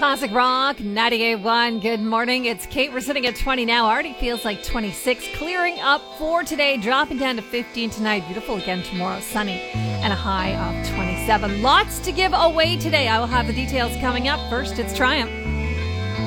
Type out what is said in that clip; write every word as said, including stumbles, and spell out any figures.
Classic Rock, ninety-eight point one. Good morning. It's Kate. We're sitting at twenty now. Already feels like twenty-six. Clearing up for today, dropping down to fifteen tonight. Beautiful again tomorrow. Sunny and a high of twenty-seven. Lots to give away today. I will have the details coming up. First, it's Triumph.